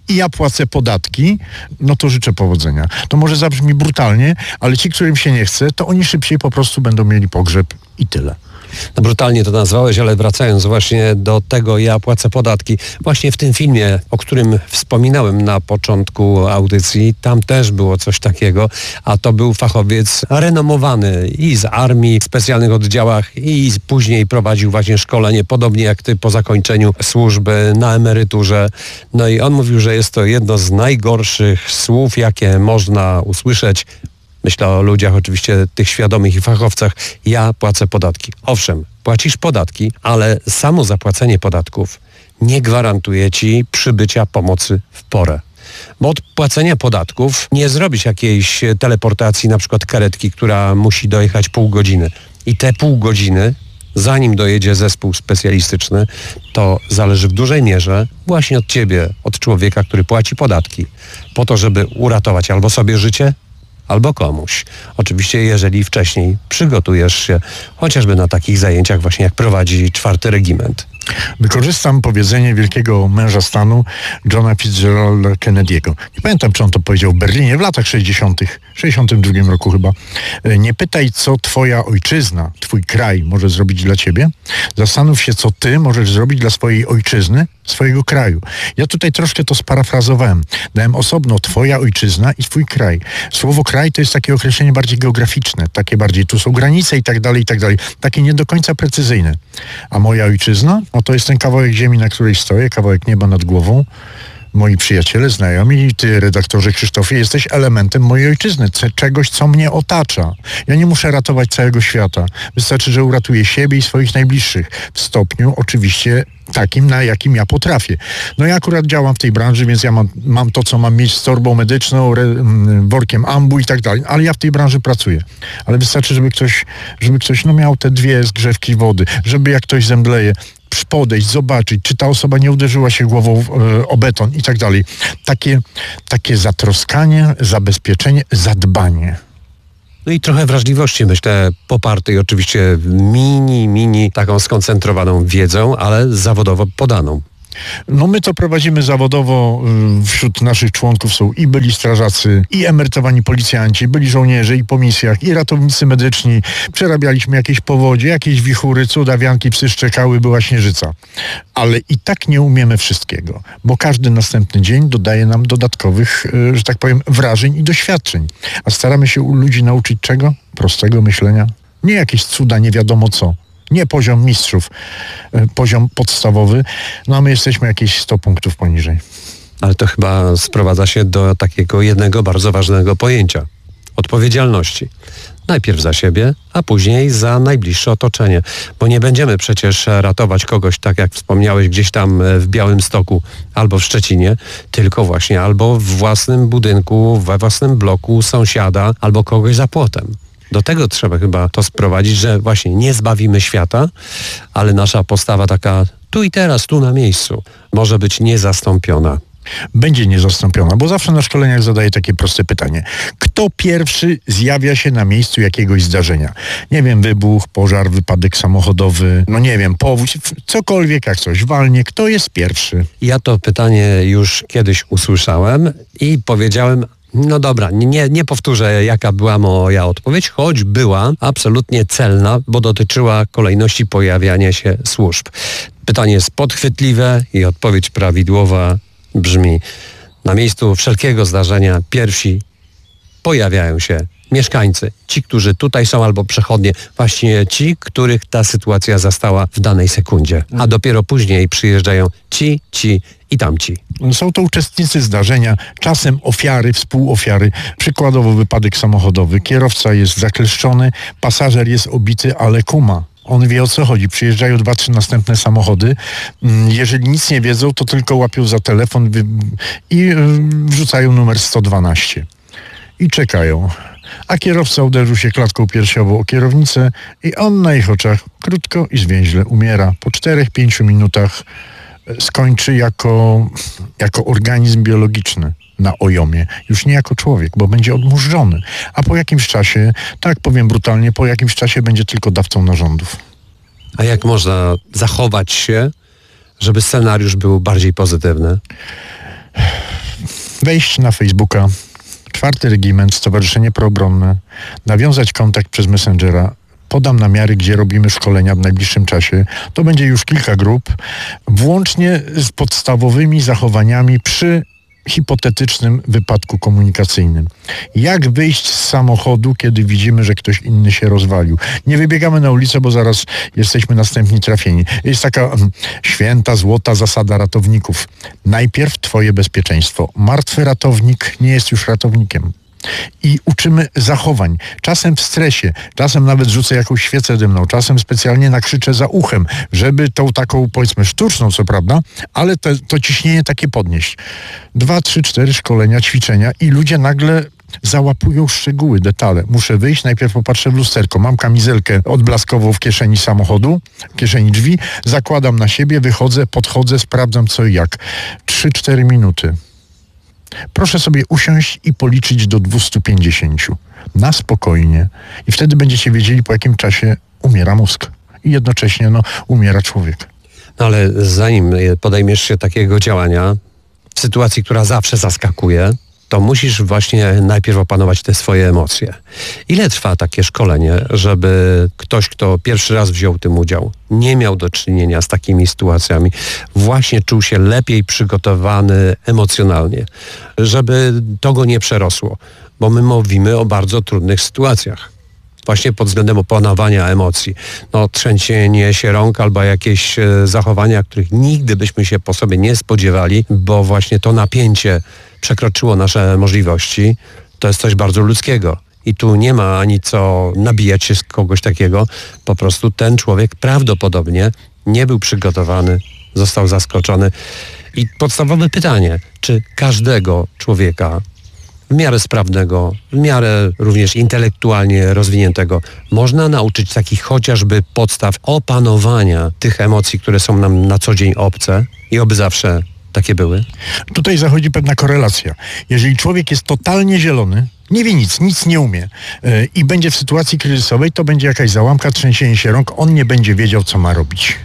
i ja płacę podatki, no to życzę powodzenia. To może zabrzmi brutalnie, ale ci, którym się nie chce, to oni szybciej po prostu będą mieli pogrzeb i tyle. No brutalnie to nazwałeś, ale wracając właśnie do tego, ja płacę podatki. Właśnie w tym filmie, o którym wspominałem na początku audycji, tam też było coś takiego, a to był fachowiec renomowany i z armii, w specjalnych oddziałach i później prowadził właśnie szkolenie, podobnie jak ty po zakończeniu służby na emeryturze. No i on mówił, że jest to jedno z najgorszych słów, jakie można usłyszeć. Myślę o ludziach oczywiście tych świadomych i fachowcach. Ja płacę podatki. Owszem, płacisz podatki, ale samo zapłacenie podatków nie gwarantuje ci przybycia pomocy w porę. Bo od płacenia podatków nie zrobisz jakiejś teleportacji, na przykład karetki, która musi dojechać pół godziny. I te pół godziny, zanim dojedzie zespół specjalistyczny, to zależy w dużej mierze właśnie od ciebie, od człowieka, który płaci podatki, po to, żeby uratować albo sobie życie, albo komuś. Oczywiście, jeżeli wcześniej przygotujesz się chociażby na takich zajęciach właśnie jak prowadzi 4. regiment. Wykorzystam powiedzenie wielkiego męża stanu Johna Fitzgeralda Kennedy'ego. Nie pamiętam, czy on to powiedział w Berlinie w latach 60., 62 roku chyba. Nie pytaj, co twoja ojczyzna, twój kraj może zrobić dla ciebie. Zastanów się, co ty możesz zrobić dla swojej ojczyzny, swojego kraju. Ja tutaj troszkę to sparafrazowałem. Dałem osobno twoja ojczyzna i twój kraj. Słowo kraj to jest takie określenie bardziej geograficzne, takie bardziej tu są granice i tak dalej, takie nie do końca precyzyjne. A moja ojczyzna? No to jest ten kawałek ziemi, na której stoję, kawałek nieba nad głową. Moi przyjaciele, znajomi, ty, redaktorze Krzysztofie, jesteś elementem mojej ojczyzny, czegoś, co mnie otacza. Ja nie muszę ratować całego świata. Wystarczy, że uratuję siebie i swoich najbliższych. W stopniu oczywiście takim, na jakim ja potrafię. No ja akurat działam w tej branży, więc ja mam to, co mam mieć z torbą medyczną, workiem ambu i tak dalej, ale ja w tej branży pracuję. Ale wystarczy, żeby ktoś miał te 2 zgrzewki wody, żeby jak ktoś zemdleje, podejść, zobaczyć, czy ta osoba nie uderzyła się głową o beton i tak dalej. Takie zatroskanie, zabezpieczenie, zadbanie. No i trochę wrażliwości, myślę, popartej oczywiście mini taką skoncentrowaną wiedzą, ale zawodowo podaną. No my to prowadzimy zawodowo. Wśród naszych członków są i byli strażacy, i emerytowani policjanci, byli żołnierze i po misjach, i ratownicy medyczni. Przerabialiśmy jakieś powodzie, jakieś wichury, cuda, wianki, psy szczekały, była śnieżyca. Ale i tak nie umiemy wszystkiego, bo każdy następny dzień dodaje nam dodatkowych, że tak powiem, wrażeń i doświadczeń. A staramy się u ludzi nauczyć czego? Prostego myślenia. Nie jakieś cuda, nie wiadomo co. Nie poziom mistrzów, poziom podstawowy, no a my jesteśmy jakieś 100 punktów poniżej. Ale to chyba sprowadza się do takiego jednego bardzo ważnego pojęcia. Odpowiedzialności. Najpierw za siebie, a później za najbliższe otoczenie. Bo nie będziemy przecież ratować kogoś, tak jak wspomniałeś, gdzieś tam w Białymstoku albo w Szczecinie, tylko właśnie albo w własnym budynku, we własnym bloku sąsiada, albo kogoś za płotem. Do tego trzeba chyba to sprowadzić, że właśnie nie zbawimy świata, ale nasza postawa taka tu i teraz, tu na miejscu może być niezastąpiona. Będzie niezastąpiona, bo zawsze na szkoleniach zadaję takie proste pytanie. Kto pierwszy zjawia się na miejscu jakiegoś zdarzenia? Nie wiem, wybuch, pożar, wypadek samochodowy, no nie wiem, powódź, cokolwiek jak coś walnie. Kto jest pierwszy? Ja to pytanie już kiedyś usłyszałem i powiedziałem, no dobra, nie powtórzę, jaka była moja odpowiedź, choć była absolutnie celna, bo dotyczyła kolejności pojawiania się służb. Pytanie jest podchwytliwe i odpowiedź prawidłowa brzmi: na miejscu wszelkiego zdarzenia pierwsi pojawiają się mieszkańcy, ci, którzy tutaj są albo przechodnie, właśnie ci, których ta sytuacja zastała w danej sekundzie, a dopiero później przyjeżdżają ci i tamci. Są to uczestnicy zdarzenia, czasem ofiary, współofiary. Przykładowo wypadek samochodowy. Kierowca jest zakleszczony, pasażer jest obity, ale kuma. On wie, o co chodzi. Przyjeżdżają 2-3 następne samochody. Jeżeli nic nie wiedzą, to tylko łapią za telefon i wrzucają numer 112. I czekają. A kierowca uderzył się klatką piersiową o kierownicę i on na ich oczach krótko i zwięźle umiera. Po 4-5 minutach skończy jako organizm biologiczny na ojomie, już nie jako człowiek, bo będzie odmurzony. A po jakimś czasie, tak powiem brutalnie, po jakimś czasie będzie tylko dawcą narządów. A jak można zachować się, żeby scenariusz był bardziej pozytywny? Wejść na Facebooka, 4. Regiment, Stowarzyszenie Proobronne, nawiązać kontakt przez Messengera. Podam namiary, gdzie robimy szkolenia w najbliższym czasie. To będzie już kilka grup, włącznie z podstawowymi zachowaniami przy hipotetycznym wypadku komunikacyjnym. Jak wyjść z samochodu, kiedy widzimy, że ktoś inny się rozwalił? Nie wybiegamy na ulicę, bo zaraz jesteśmy następni trafieni. Jest taka święta, złota zasada ratowników. Najpierw twoje bezpieczeństwo. Martwy ratownik nie jest już ratownikiem. I uczymy zachowań. Czasem w stresie, czasem nawet rzucę jakąś świecę dymną, czasem specjalnie nakrzyczę za uchem, żeby tą taką, powiedzmy, sztuczną, co prawda, ale to ciśnienie takie podnieść. 2, 3, 4 szkolenia, ćwiczenia i ludzie nagle załapują szczegóły, detale. Muszę wyjść, najpierw popatrzę w lusterko. Mam kamizelkę odblaskową w kieszeni samochodu, w kieszeni drzwi, zakładam na siebie, wychodzę, podchodzę, sprawdzam co i jak. 3-4 minuty. Proszę sobie usiąść i policzyć do 250. Na spokojnie. I wtedy będziecie wiedzieli, po jakim czasie umiera mózg. I jednocześnie umiera człowiek. No ale zanim podejmiesz się takiego działania, w sytuacji, która zawsze zaskakuje, to musisz właśnie najpierw opanować te swoje emocje. Ile trwa takie szkolenie, żeby ktoś, kto pierwszy raz wziął w tym udział, nie miał do czynienia z takimi sytuacjami, właśnie czuł się lepiej przygotowany emocjonalnie, żeby to go nie przerosło, bo my mówimy o bardzo trudnych sytuacjach. Właśnie pod względem opanowania emocji. Trzęsienie się rąk albo jakieś zachowania, których nigdy byśmy się po sobie nie spodziewali, bo właśnie to napięcie przekroczyło nasze możliwości, to jest coś bardzo ludzkiego. I tu nie ma ani co nabijać się z kogoś takiego. Po prostu ten człowiek prawdopodobnie nie był przygotowany, został zaskoczony. I podstawowe pytanie, czy każdego człowieka w miarę sprawnego, w miarę również intelektualnie rozwiniętego można nauczyć takich chociażby podstaw opanowania tych emocji, które są nam na co dzień obce i oby zawsze takie były? Tutaj zachodzi pewna korelacja. Jeżeli człowiek jest totalnie zielony, nie wie nic nie umie i będzie w sytuacji kryzysowej, to będzie jakaś załamka, trzęsienie się rąk, on nie będzie wiedział, co ma robić.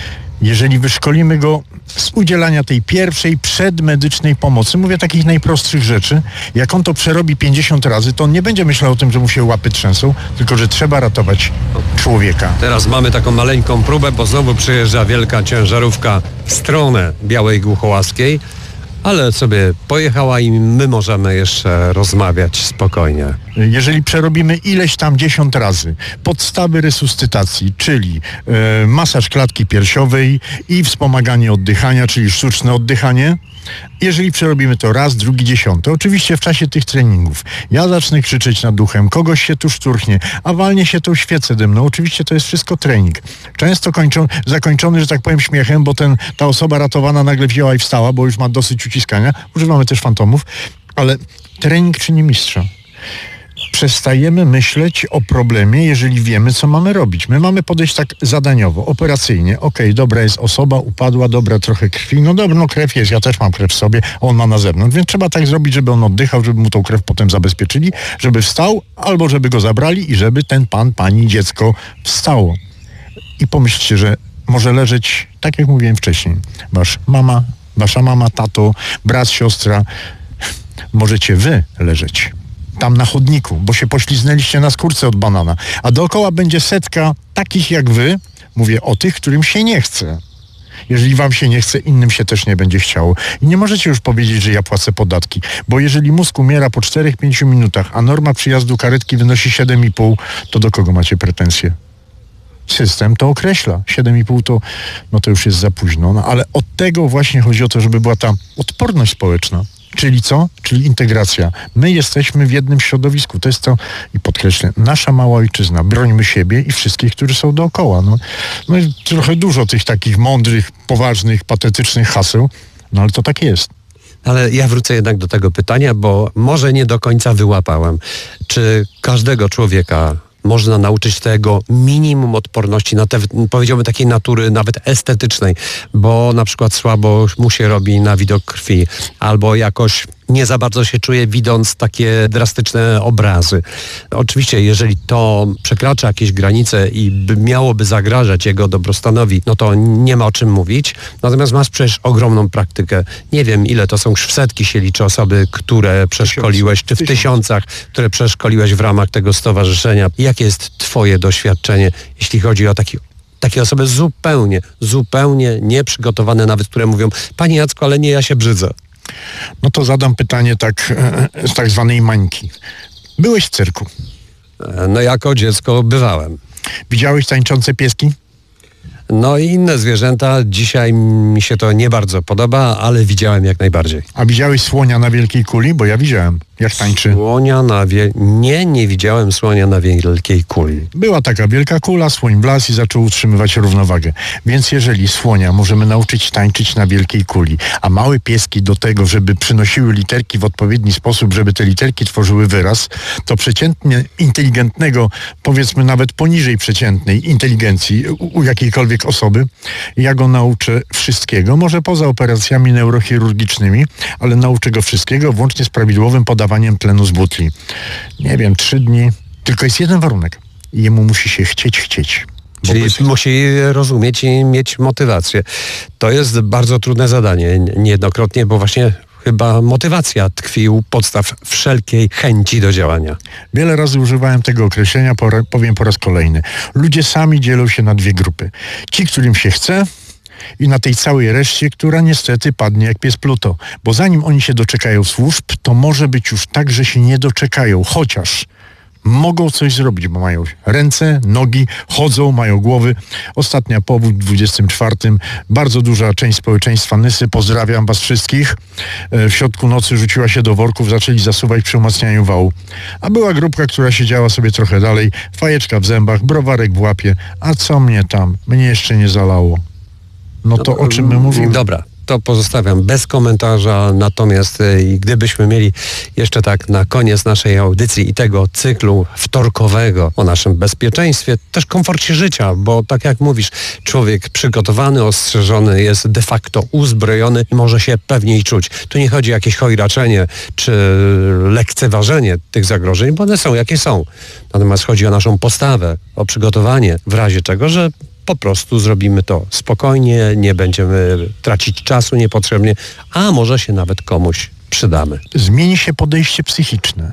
Jeżeli wyszkolimy go z udzielania tej pierwszej przedmedycznej pomocy, mówię takich najprostszych rzeczy, jak on to przerobi 50 razy, to on nie będzie myślał o tym, że mu się łapy trzęsą, tylko że trzeba ratować człowieka. Teraz mamy taką maleńką próbę, bo znowu przyjeżdża wielka ciężarówka w stronę Białej Głuchołaskiej, ale sobie pojechała i my możemy jeszcze rozmawiać spokojnie. Jeżeli przerobimy ileś tam 10 razy podstawy resuscytacji, czyli masaż klatki piersiowej i wspomaganie oddychania, czyli sztuczne oddychanie, jeżeli przerobimy to raz, drugi, 10, oczywiście w czasie tych treningów ja zacznę krzyczeć nad duchem, kogoś się tu szturchnie, a walnie się tą świecę dymną, oczywiście to jest wszystko trening. Często zakończony, że tak powiem, śmiechem, bo ta osoba ratowana nagle wzięła i wstała, bo już ma dosyć uciskania. Używamy też fantomów, ale trening czyni mistrza. Przestajemy myśleć o problemie, jeżeli wiemy, co mamy robić. My mamy podejść tak zadaniowo, operacyjnie. Okej, dobra, jest osoba, upadła, dobra, trochę krwi. No dobra, krew jest, ja też mam krew w sobie, on ma na zewnątrz, więc trzeba tak zrobić, żeby on oddychał, żeby mu tą krew potem zabezpieczyli, żeby wstał, albo żeby go zabrali i żeby ten pan, pani, dziecko wstało. I pomyślcie, że może leżeć, tak jak mówiłem wcześniej, wasza mama, tato, brat, siostra, możecie wy leżeć tam na chodniku, bo się pośliznęliście na skórce od banana, a dookoła będzie setka takich jak wy, mówię o tych, którym się nie chce. Jeżeli wam się nie chce, innym się też nie będzie chciało. I nie możecie już powiedzieć, że ja płacę podatki, bo jeżeli mózg umiera po 4-5 minutach, a norma przyjazdu karetki wynosi 7,5, to do kogo macie pretensje? System to określa. 7,5 to już jest za późno. Ale od tego właśnie chodzi o to, żeby była ta odporność społeczna. Czyli co? Czyli integracja. My jesteśmy w jednym środowisku. To jest to, i podkreślę, nasza mała ojczyzna. Brońmy siebie i wszystkich, którzy są dookoła. No i trochę dużo tych takich mądrych, poważnych, patetycznych haseł, ale to tak jest. Ale ja wrócę jednak do tego pytania, bo może nie do końca wyłapałem. Czy każdego człowieka można nauczyć tego minimum odporności na te, powiedziałbym, takiej natury nawet estetycznej, bo na przykład słabo mu się robi na widok krwi, albo jakoś nie za bardzo się czuję, widząc takie drastyczne obrazy. Oczywiście, jeżeli to przekracza jakieś granice i miałoby zagrażać jego dobrostanowi, no to nie ma o czym mówić. Natomiast masz przecież ogromną praktykę. Nie wiem, ile to są, już w setki się liczy osoby, które przeszkoliłeś, czy w tysiącach, które przeszkoliłeś w ramach tego stowarzyszenia. Jakie jest twoje doświadczenie, jeśli chodzi o takie osoby zupełnie nieprzygotowane, nawet które mówią: panie Jacku, ale nie, ja się brzydzę. No to zadam pytanie z tak zwanej mańki. Byłeś w cyrku. No jako dziecko bywałem. Widziałeś tańczące pieski? No i inne zwierzęta. Dzisiaj mi się to nie bardzo podoba, ale widziałem jak najbardziej. A widziałeś słonia na wielkiej kuli? Bo ja widziałem, jak tańczy. Nie widziałem słonia na wielkiej kuli. Była taka wielka kula, słoń wlazł i zaczął utrzymywać równowagę. Więc jeżeli słonia możemy nauczyć tańczyć na wielkiej kuli, a małe pieski do tego, żeby przynosiły literki w odpowiedni sposób, żeby te literki tworzyły wyraz, to przeciętnie inteligentnego, powiedzmy nawet poniżej przeciętnej inteligencji u jakiejkolwiek osoby, ja go nauczę wszystkiego, może poza operacjami neurochirurgicznymi, ale nauczę go wszystkiego, włącznie z prawidłowym podawaniem tlenu z butli. Nie wiem, 3 dni. Tylko jest jeden warunek. Jemu musi się chcieć. Czyli musi rozumieć i mieć motywację. To jest bardzo trudne zadanie niejednokrotnie, bo właśnie chyba motywacja tkwi u podstaw wszelkiej chęci do działania. Wiele razy używałem tego określenia, powiem po raz kolejny. Ludzie sami dzielą się na 2 grupy. Ci, którym się chce, i na tej całej reszcie, która niestety padnie jak pies Pluto. Bo zanim oni się doczekają służb, to może być już tak, że się nie doczekają, chociaż mogą coś zrobić, bo mają ręce, nogi, chodzą, mają głowy. Ostatnia powódź w 24. Bardzo duża część społeczeństwa Nysy, pozdrawiam was wszystkich, w środku nocy rzuciła się do worków, zaczęli zasuwać przy umacnianiu wału. A była grupka, która siedziała sobie trochę dalej, fajeczka w zębach, browarek w łapie. A co mnie tam? Mnie jeszcze nie zalało. No to o czym my mówimy? Dobra, to pozostawiam bez komentarza, natomiast gdybyśmy mieli jeszcze tak na koniec naszej audycji i tego cyklu wtorkowego o naszym bezpieczeństwie, też komforcie życia, bo tak jak mówisz, człowiek przygotowany, ostrzeżony jest de facto uzbrojony i może się pewniej czuć. Tu nie chodzi o jakieś chojraczenie czy lekceważenie tych zagrożeń, bo one są jakie są. Natomiast chodzi o naszą postawę, o przygotowanie w razie czego, że po prostu zrobimy to spokojnie, nie będziemy tracić czasu niepotrzebnie, a może się nawet komuś przydamy. Zmieni się podejście psychiczne.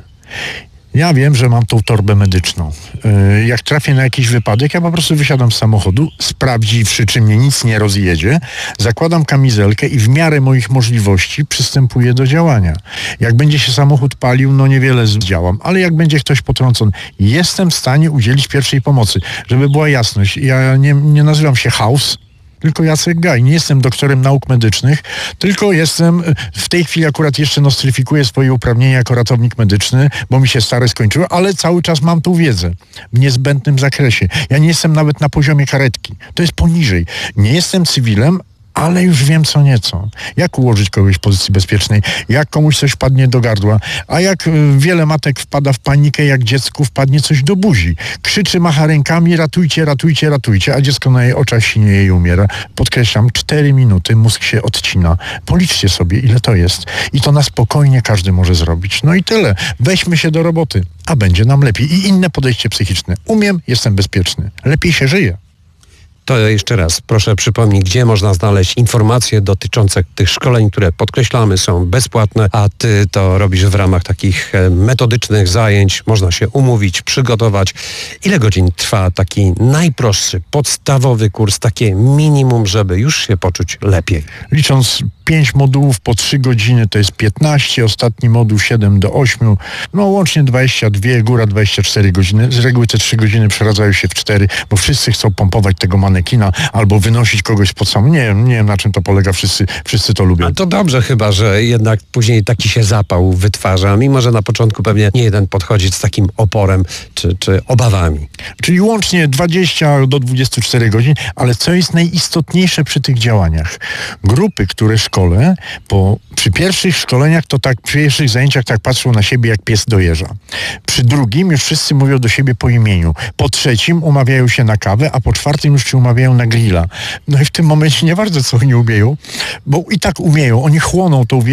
Ja wiem, że mam tą torbę medyczną. Jak trafię na jakiś wypadek, ja po prostu wysiadam z samochodu, sprawdziwszy, czy mnie nic nie rozjedzie, zakładam kamizelkę i w miarę moich możliwości przystępuję do działania. Jak będzie się samochód palił, no niewiele zdziałam, ale jak będzie ktoś potrącony, jestem w stanie udzielić pierwszej pomocy. Żeby była jasność, ja nie nazywam się House, tylko Jacek Gaj. Nie jestem doktorem nauk medycznych, tylko jestem, w tej chwili akurat jeszcze nostryfikuję swoje uprawnienia jako ratownik medyczny, bo mi się stare skończyły, ale cały czas mam tą wiedzę w niezbędnym zakresie. Ja nie jestem nawet na poziomie karetki. To jest poniżej. Nie jestem cywilem, ale już wiem co nieco. Jak ułożyć kogoś w pozycji bezpiecznej, jak komuś coś wpadnie do gardła, a jak wiele matek wpada w panikę, jak dziecku wpadnie coś do buzi. Krzyczy, macha rękami, ratujcie, ratujcie, ratujcie, a dziecko na jej oczach sinieje i umiera. Podkreślam, 4 minuty, mózg się odcina. Policzcie sobie, ile to jest. I to na spokojnie każdy może zrobić. No i tyle. Weźmy się do roboty, a będzie nam lepiej. I inne podejście psychiczne. Umiem, jestem bezpieczny. Lepiej się żyje. To jeszcze raz proszę przypomnij, gdzie można znaleźć informacje dotyczące tych szkoleń, które podkreślamy, są bezpłatne, a ty to robisz w ramach takich metodycznych zajęć. Można się umówić, przygotować. Ile godzin trwa taki najprostszy, podstawowy kurs, takie minimum, żeby już się poczuć lepiej? Licząc 5 modułów po 3 godziny to jest 15, ostatni moduł 7 do 8, no łącznie 22, góra 24 godziny. Z reguły te 3 godziny przeradzają się w 4, bo wszyscy chcą pompować tego manekina albo wynosić kogoś pod sam. Nie wiem na czym to polega, wszyscy to lubią. A to dobrze chyba, że jednak później taki się zapał wytwarza, mimo że na początku pewnie nie jeden podchodzi z takim oporem czy obawami. Czyli łącznie 20 do 24 godzin, ale co jest najistotniejsze przy tych działaniach? Grupy, które szkole, przy pierwszych szkoleniach to tak, przy pierwszych zajęciach tak patrzą na siebie jak pies do jeża. Przy drugim już wszyscy mówią do siebie po imieniu. Po trzecim umawiają się na kawę, a po czwartym już się umawiają na grilla. No i w tym momencie nie bardzo co oni umieją, bo i tak umieją. Oni chłoną tą wiedzę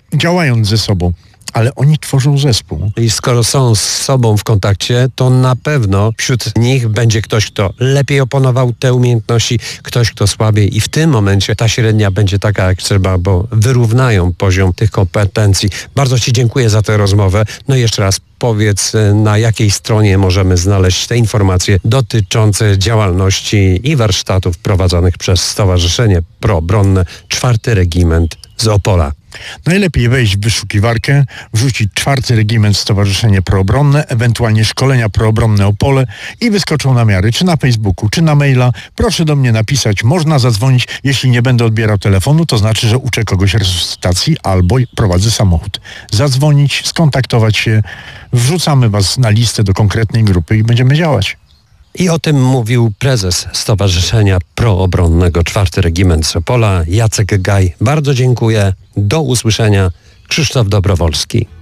działając ze sobą. Ale oni tworzą zespół. I skoro są z sobą w kontakcie, to na pewno wśród nich będzie ktoś, kto lepiej oponował te umiejętności, ktoś, kto słabiej i w tym momencie ta średnia będzie taka, jak trzeba, bo wyrównają poziom tych kompetencji. Bardzo Ci dziękuję za tę rozmowę. No i jeszcze raz powiedz, na jakiej stronie możemy znaleźć te informacje dotyczące działalności i warsztatów prowadzonych przez Stowarzyszenie Proobronne 4. Regiment z Opola. Najlepiej wejść w wyszukiwarkę, wrzucić 4. Regiment Stowarzyszenie Proobronne, ewentualnie szkolenia proobronne Opole i wyskoczą namiary, czy na Facebooku, czy na maila. Proszę do mnie napisać, można zadzwonić. Jeśli nie będę odbierał telefonu, to znaczy, że uczę kogoś resuscytacji albo prowadzę samochód. Zadzwonić, skontaktować się, wrzucamy Was na listę do konkretnej grupy i będziemy działać. I o tym mówił prezes Stowarzyszenia Proobronnego 4. Regiment z Opola, Jacek Gaj. Bardzo dziękuję. Do usłyszenia. Krzysztof Dobrowolski.